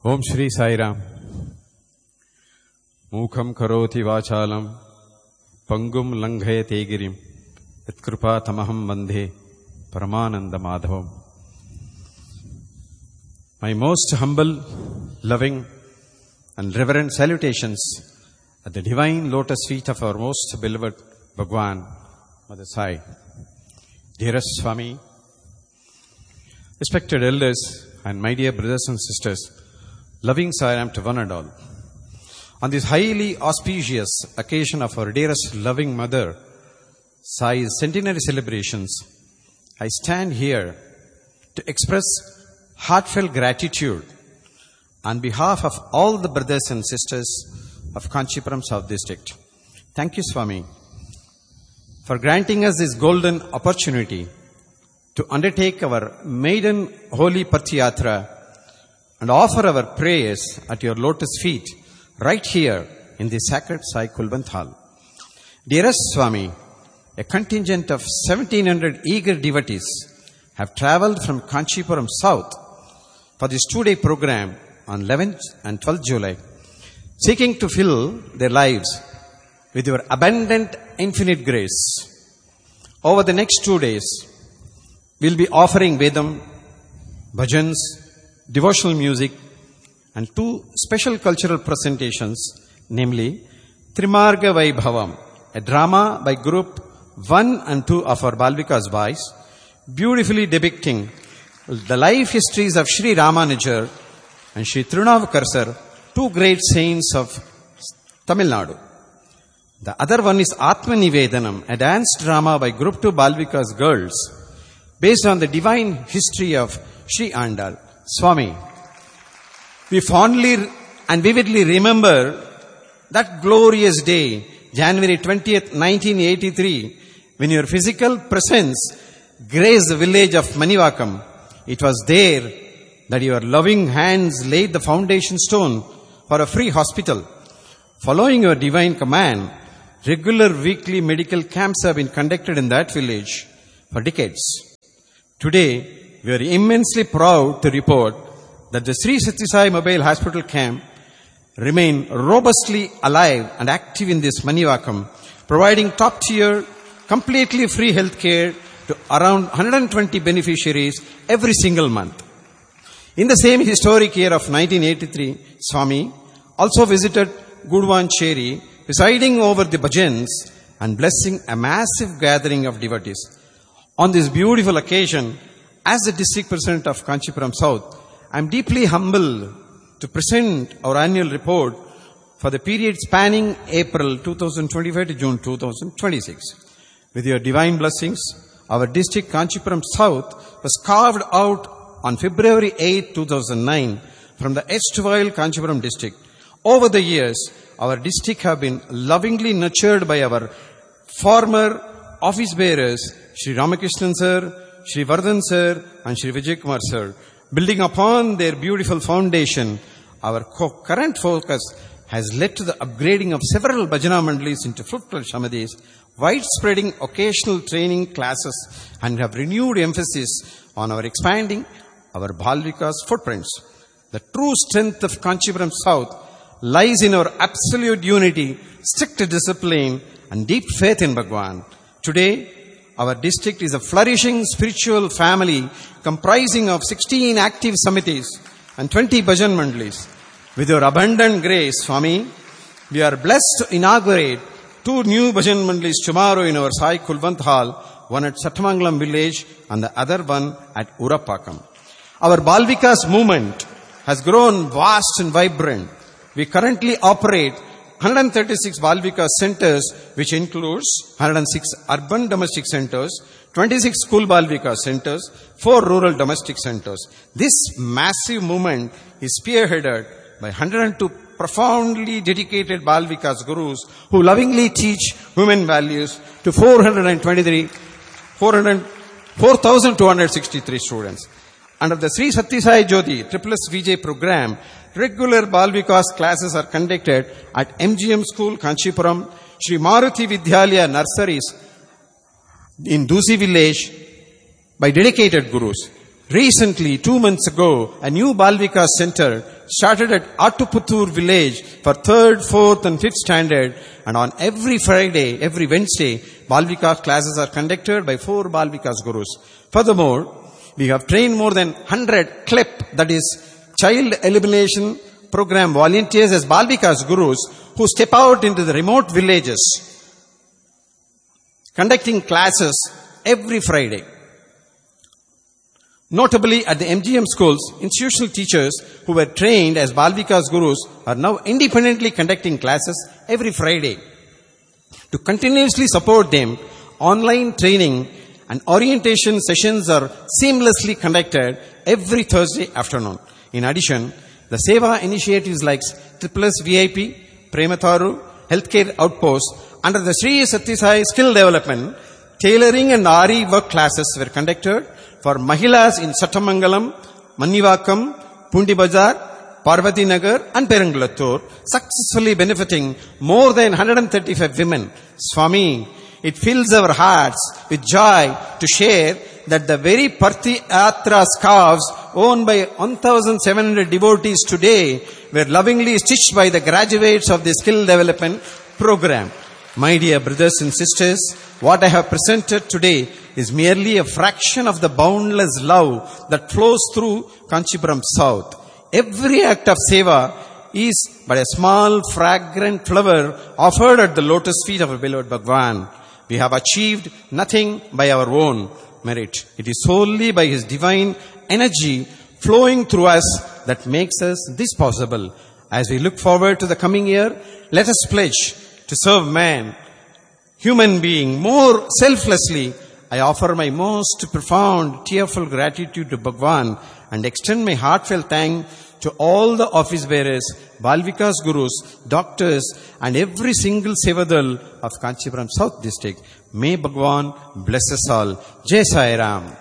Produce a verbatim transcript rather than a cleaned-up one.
Om Shri Sai Ram. Mukham karoti vachalam pangum langhayate girim yatkrupa tamaham vandhe paramananda madhavam. My most humble, loving and reverent salutations at the divine lotus feet of our most beloved Bhagwan, Mother Sai. Dearest Swami, respected elders and my dear brothers and sisters, loving Sai Ram to one and all. On this highly auspicious occasion of our dearest loving mother, Sai's centenary celebrations, I stand here to express heartfelt gratitude on behalf of all the brothers and sisters of Kanchipuram South District. Thank you, Swami, for granting us this golden opportunity to undertake our maiden holy Pathiyatra and offer our prayers at your lotus feet right here in the sacred Sai Kulwant Hall. Dearest Swami, a contingent of seventeen hundred eager devotees have travelled from Kanchipuram South for this two-day program on eleventh and twelfth July, seeking to fill their lives with your abundant infinite grace. Over the next two days, we'll be offering Vedam, bhajans, devotional music, and two special cultural presentations, namely Trimarga Vaibhavam, a drama by group one and two of our Balvikas boys, beautifully depicting the life histories of Sri Ramanujar and Sri Tirunavukar, two great saints of Tamil Nadu. The other one is Atma Nivedanam, a dance drama by group two Balvikas girls, based on the divine history of Sri Andal. Swami, we fondly and vividly remember that glorious day, January twentieth, nineteen eighty-three, when your physical presence graced the village of Manivakam. It was there that your loving hands laid the foundation stone for a free hospital. Following your divine command, regular weekly medical camps have been conducted in that village for decades. Today, we are immensely proud to report that the Sri Sathya Sai Mobile Hospital Camp remain robustly alive and active in this Manivakam, providing top-tier, completely free health care to around one hundred twenty beneficiaries every single month. In the same historic year of nineteen eighty-three, Swami also visited Gudvancheri, presiding over the bhajans and blessing a massive gathering of devotees. On this beautiful occasion, as the district president of Kanchipuram South, I am deeply humbled to present our annual report for the period spanning April twenty twenty-five to June twenty twenty-six. With your divine blessings, our district Kanchipuram South was carved out on February eighth, two thousand nine from the erstwhile Kanchipuram district. Over the years, our district have been lovingly nurtured by our former office bearers, Sri Ramakrishnan sir, Sri Vardhan sir and Sri Vijay Kumar sir. Building upon their beautiful foundation, our co- current focus has led to the upgrading of several bhajana mandalis into fruitful samadhis, widespreading occasional training classes, and have renewed emphasis on our expanding our Balvikas footprints. The true strength of Kanchipuram South lies in our absolute unity, strict discipline, and deep faith in Bhagwan. Today, our district is a flourishing spiritual family comprising of sixteen active samitis and twenty bhajan mandalis. With your abundant grace, Swami, we are blessed to inaugurate two new bhajan mandalis tomorrow in our Sai Kulwant Hall, one at Sattamangalam village and the other one at Urapakam. Our Balvikas movement has grown vast and vibrant. We currently operate one hundred thirty-six Balvikas centers, which includes one hundred six urban domestic centers, twenty-six school Balvikas centers, four rural domestic centers. This massive movement is spearheaded by one hundred two profoundly dedicated Balvikas gurus who lovingly teach human values to four hundred twenty-three, four thousand two hundred sixty-three students. Under the Sri Sathya Sai Jyoti Triple S V J program, regular Balvikas classes are conducted at M G M School, Kanchipuram, Sri Maruti Vidyalaya Nurseries in Dusi village by dedicated gurus. Recently, two months ago, a new Balvikas center, started at Attuputtur village for third, fourth and fifth standard, and on every Friday, every Wednesday, Bal Vikas classes are conducted by four Bal Vikas gurus. Furthermore, we have trained more than one hundred C L E P, that is Child Elimination Program volunteers as Bal Vikas gurus who step out into the remote villages, conducting classes every Friday. Notably, at the M G M schools, institutional teachers who were trained as Bal Vikas gurus are now independently conducting classes every Friday. To continuously support them, online training and orientation sessions are seamlessly conducted every Thursday afternoon. In addition, the Seva initiatives like Triple S V I P, Prematharu, Healthcare Outpost, under the Sri Sathya Sai Skill Development, tailoring and Ari work classes were conducted for Mahilas in Sattamangalam, Mannivakam, Pundi Bazar, Parvati Nagar and Perangalathur, successfully benefiting more than one hundred thirty-five women. Swami, it fills our hearts with joy to share that the very Parthi Yatra scarves owned by one thousand seven hundred devotees today were lovingly stitched by the graduates of the skill development program. My dear brothers and sisters, what I have presented today is merely a fraction of the boundless love that flows through Kanchipuram South. Every act of seva is but a small fragrant flower offered at the lotus feet of our beloved Bhagwan. We have achieved nothing by our own merit. It is solely by His divine energy flowing through us that makes us this possible. As we look forward to the coming year, let us pledge to serve man, human being, more selflessly. I offer my most profound, tearful gratitude to Bhagwan and extend my heartfelt thanks to all the office bearers, Bal Vikas gurus, doctors and every single Sevadal of Kanchipuram South District. May Bhagwan bless us all. Jai Sai Ram.